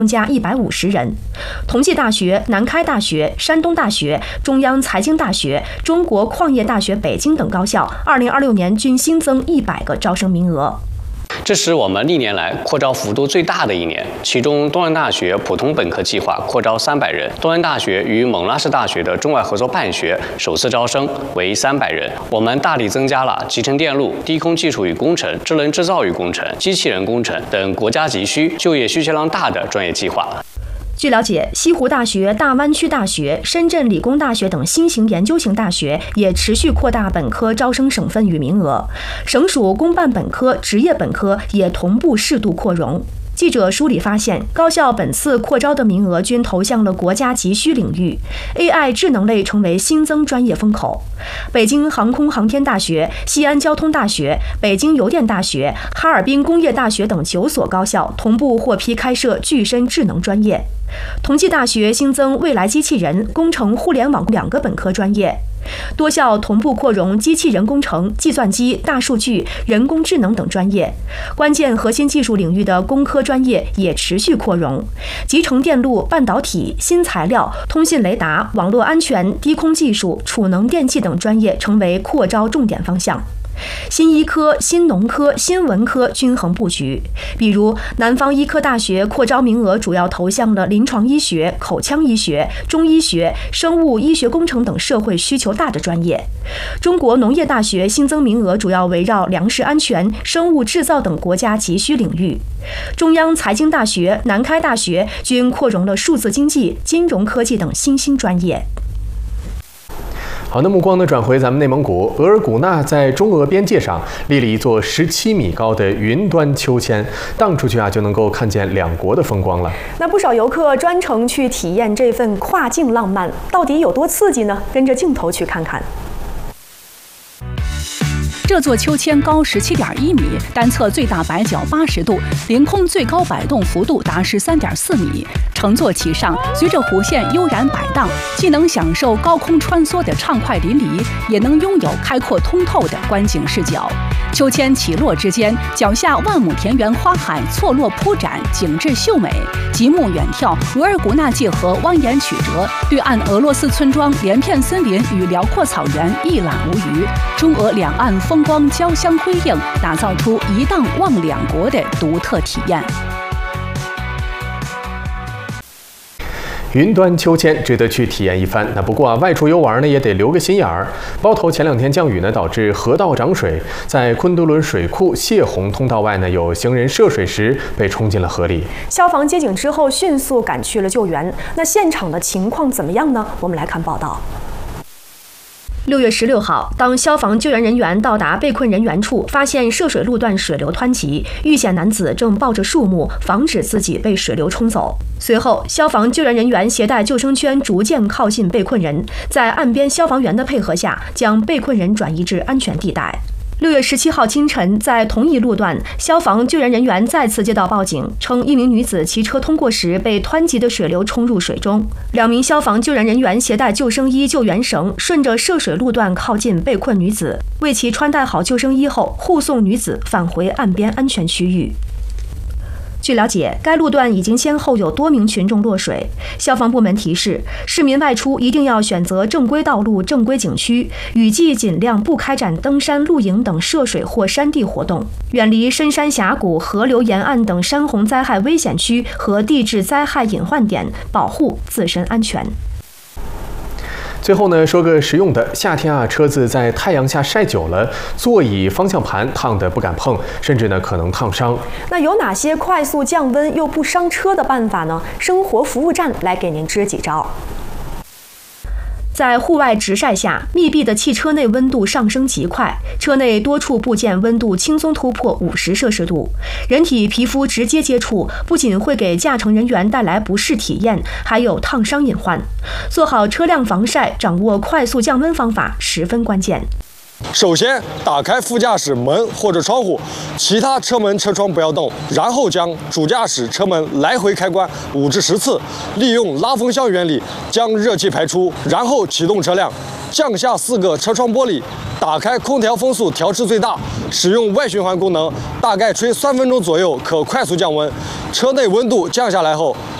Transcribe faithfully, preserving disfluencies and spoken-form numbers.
增加一百五十人。同济大学、南开大学、山东大学、中央财经大学、中国矿业大学北京等高校，二零二六年均新增一百个招生名额。 这是我们历年来扩招幅度最大的一年，其中东安大学普通本科计划扩招三百人，东安大学与蒙拉士大学的中外合作办学首次招生为三百人。我们大力增加了集成电路、低空技术与工程、智能制造与工程、机器人工程等国家急需、就业需求量大的专业计划。 据了解，西湖大学、大湾区大学、深圳理工大学等新型研究型大学也持续扩大本科招生省份与名额，省属公办本科、职业本科也同步适度扩容。 记者梳理发现，高校本次扩招的名额均投向了国家急需领域 ，A I 智能类成为新增专业风口。北京航空航天大学、西安交通大学、北京邮电大学、哈尔滨工业大学等九所高校同步获批开设具身智能专业。同济大学新增未来机器人、工程互联网两个本科专业。 多校同步扩容机器人工程、计算机、大数据、人工智能等专业，关键核心技术领域的工科专业也持续扩容，集成电路、半导体、新材料、通信雷达、网络安全、低空技术、储能电气等专业成为扩招重点方向。 新医科、新农科、新文科均衡布局，比如南方医科大学扩招名额主要投向了临床医学、口腔医学、中医学、生物医学工程等社会需求大的专业。中国农业大学新增名额主要围绕粮食安全、生物制造等国家急需领域。中央财经大学、南开大学均扩容了数字经济、金融科技等新兴专业。 好，那目光呢转回咱们内蒙古，额尔古纳在中俄边界上立了一座十七米高的云端秋千，荡出去啊就能够看见两国的风光了。 那不少游客专程去体验这份跨境浪漫，到底有多刺激呢？跟着镜头去看看。 这座秋千高十七点一米，单侧最大摆角八十度，凌空最高摆动幅度达十三点四米。乘坐其上，随着弧线悠然摆荡，既能享受高空穿梭的畅快淋漓，也能拥有开阔通透的观景视角。秋千起落之间，脚下万亩田园花海错落铺展，景致秀美。极目远眺，额尔古纳界河蜿蜒曲折，对岸俄罗斯村庄、连片森林与辽阔草原一览无余。中俄两岸风光交相辉映，打造出一荡望两国的独特体验。 云端秋千值得去体验一番。那不过啊，外出游玩呢也得留个心眼儿。包头前两天降雨呢，导致河道涨水，在昆都仑水库泄洪通道外呢，有行人涉水时被冲进了河里。 消防接警之后，迅速赶去了救援。那现场的情况怎么样呢？我们来看报道。 六月十六号，当消防救援人员到达被困人员处，发现涉水路段水流湍急，遇险男子正抱着树木，防止自己被水流冲走。随后，消防救援人员携带救生圈逐渐靠近被困人，在岸边消防员的配合下，将被困人转移至安全地带。 六月十七号清晨，在同一路段，消防救援人员再次接到报警，称一名女子骑车通过时被湍急的水流冲入水中。两名消防救援人员携带救生衣、救援绳，顺着涉水路段靠近被困女子，为其穿戴好救生衣后，护送女子返回岸边安全区域。 据了解，该路段已经先后有多名群众落水。消防部门提示，市民外出一定要选择正规道路、正规景区，雨季尽量不开展登山、露营等涉水或山地活动，远离深山峡谷、河流沿岸等山洪灾害危险区和地质灾害隐患点，保护自身安全。 最后呢，说个实用的。夏天啊，车子在太阳下晒久了，座椅、方向盘烫得不敢碰，甚至呢可能烫伤。 那有哪些快速降温又不伤车的办法呢？生活服务站来给您支几招。 在户外直晒下，密闭的汽车内温度上升极快，车内多处部件温度轻松突破五十摄氏度。人体皮肤直接接触，不仅会给驾乘人员带来不适体验，还有烫伤隐患。做好车辆防晒，掌握快速降温方法十分关键。 首先，打开副驾驶门或者窗户，其他车门、车窗不要动，然后将主驾驶车门来回开关五至十次，利用拉风箱原理将热气排出，然后启动车辆，降下四个车窗玻璃，打开空调风速调至最大， 使用外循环功能，大概吹三分钟左右可快速降温。车内温度降下来后，